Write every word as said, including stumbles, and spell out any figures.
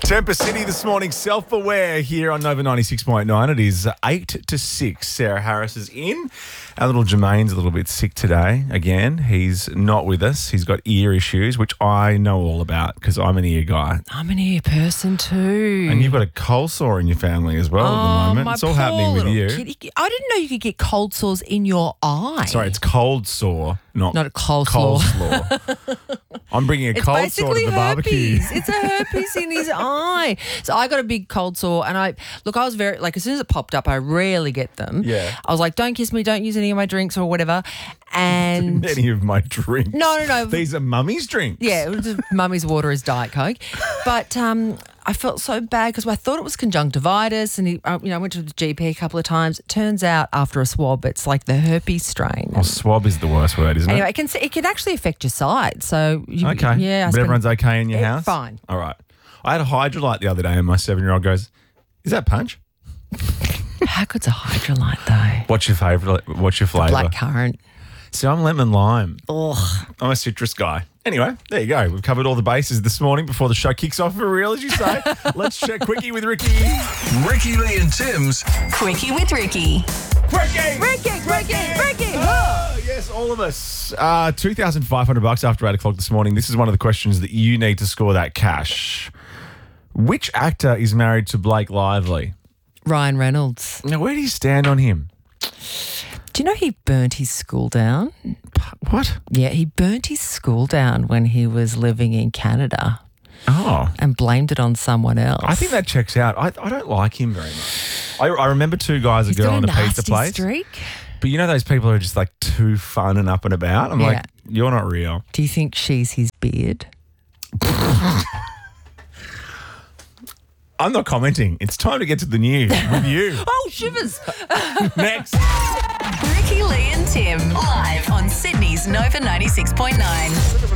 Temper City this morning, self-aware here on Nova ninety-six point nine. It is eight to six. Sarah Harris is in. Our little Jermaine's a little bit sick today. Again, he's not with us. He's got ear issues, which I know all about because I'm an ear guy. I'm an ear person too. And you've got a cold sore in your family as well oh, at the moment. My It's all poor happening with little you. Kid. I didn't know you could get cold sores in your eye. Sorry, it's cold sore, not, Not a cold coleslaw. I'm bringing a It's cold sore to basically the barbecue. herpes. It's a herpes in his eye. So I got a big cold sore, and I look. I was very like as soon as it popped up, I rarely get them. Yeah. I was like, don't kiss me, don't use any of my drinks or whatever. And Any of my drinks. No, no, no. These are mummy's drinks. yeah, it was just mummy's water is Diet Coke. But um, I felt so bad because I thought it was conjunctivitis, and he, uh, you know, I went to the G P a couple of times. It turns out after a swab, it's like the herpes strain. Oh, swab is the worst word, isn't Anyway, it? it can it can actually affect your sight. So you, Okay. yeah, I But spent- everyone's okay in your Yeah, house? fine. All right. I had a Hydrolite the other day and my seven-year-old goes, is that punch? How good's a hydrolite though? What's your favourite? What's your flavour? Black currant. So I'm lemon lime. Ugh. I'm a citrus guy. Anyway, there you go. We've covered all the bases this morning before the show kicks off for real, as you say. Let's check Quickie with Ricky. Ricky Lee and Tim's Quickie with Ricky. Quickie! Ricky, Ricky, Ricky. Oh, yes, all of us. Uh, two thousand five hundred bucks after eight o'clock this morning. This is one of the questions that you need to score that cash. Which actor is married to Blake Lively? Ryan Reynolds. Now, where do you stand on him? Do you know he burnt his school down? What? Yeah, he burnt his school down when he was living in Canada Oh. and blamed it on someone else. I think that checks out. I, I don't like him very much. I, I remember two guys, a He's girl got and a a pizza nasty place. streak. But you know those people who are just like too fun and up and about? I'm Yeah. like, you're not real. Do you think she's his beard? I'm not commenting. It's time to get to the news with you. Oh, shivers. Next. Ricky Lee and Tim live on Sydney's Nova ninety-six point nine.